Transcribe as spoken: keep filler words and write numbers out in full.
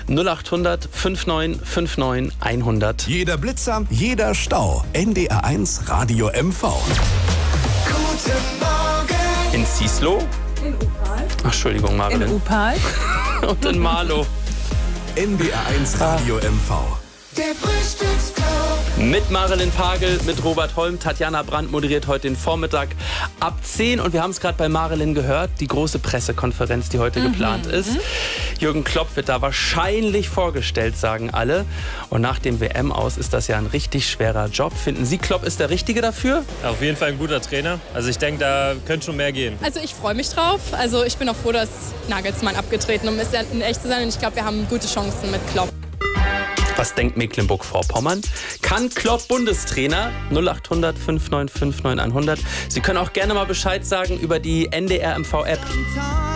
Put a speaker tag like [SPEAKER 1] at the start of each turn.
[SPEAKER 1] null acht hundert neunundfünfzig neunundfünfzig hundert.
[SPEAKER 2] Jeder Blitzer, jeder Stau. N D R eins Radio M V.
[SPEAKER 3] Guten Morgen.
[SPEAKER 1] In Zieslow?
[SPEAKER 4] In Opal.
[SPEAKER 1] Ach, Entschuldigung, Marilyn.
[SPEAKER 4] In Opal.
[SPEAKER 1] Und in Marlow.
[SPEAKER 2] N D R eins Radio M V.
[SPEAKER 3] Der Frühstücksclub.
[SPEAKER 1] Mit Marilyn Pagel, mit Robert Holm. Tatjana Brandt moderiert heute den Vormittag ab zehn. Und wir haben es gerade bei Marilyn gehört, die große Pressekonferenz, die heute mhm. geplant ist. Mhm. Jürgen Klopp wird da wahrscheinlich vorgestellt, sagen alle. Und nach dem W M-Aus ist das ja ein richtig schwerer Job. Finden Sie, Klopp ist der Richtige dafür?
[SPEAKER 5] Auf jeden Fall ein guter Trainer. Also ich denke, da könnte schon mehr gehen.
[SPEAKER 6] Also ich freue mich drauf. Also ich bin auch froh, dass Nagelsmann abgetreten ist, um in echt zu sein. Und ich glaube, wir haben gute Chancen mit Klopp.
[SPEAKER 1] Was denkt Mecklenburg-Vorpommern? Kann Klopp Bundestrainer? null acht hundert fünfundneunzig neunundfünfzig hundert. Sie können auch gerne mal Bescheid sagen über die N D R M V-App.